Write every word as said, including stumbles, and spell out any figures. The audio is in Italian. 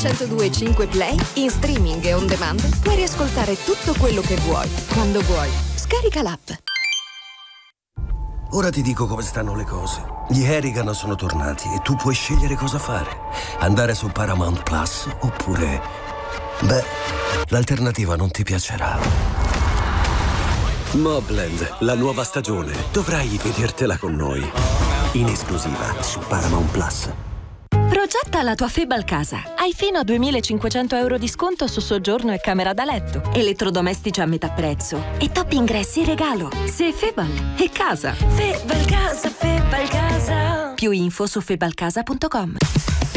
centodue e cinque Play, in streaming e on demand, puoi riascoltare tutto quello che vuoi, quando vuoi. Scarica l'app. Ora ti dico come stanno le cose. Gli Harrigan sono tornati e tu puoi scegliere cosa fare. Andare su Paramount Plus oppure... Beh, l'alternativa non ti piacerà. Mobland, la nuova stagione. Dovrai vedertela con noi. In esclusiva su Paramount Plus. Progetta la tua Febal casa. Hai fino a duemilacinquecento euro di sconto su soggiorno e camera da letto. Elettrodomestici a metà prezzo. E top ingressi in regalo. Se Febal è casa. Febal casa, Febal casa. Più info su febalcasa punto com.